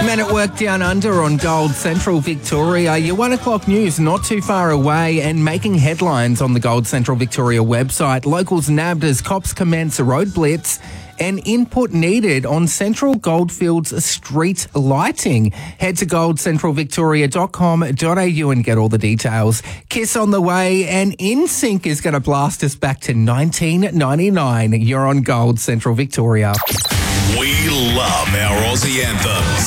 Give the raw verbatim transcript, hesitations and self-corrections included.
Men at work down under on Gold Central Victoria. Your one o'clock news not too far away and making headlines on the Gold Central Victoria website. Locals nabbed as cops commence a road blitz and input needed on Central Goldfields street lighting. Head to gold central victoria dot com dot a u and get all the details. Kiss on the way and N Sync is going to blast us back to nineteen ninety-nine. You're on Gold Central Victoria. We love our Aussie anthems.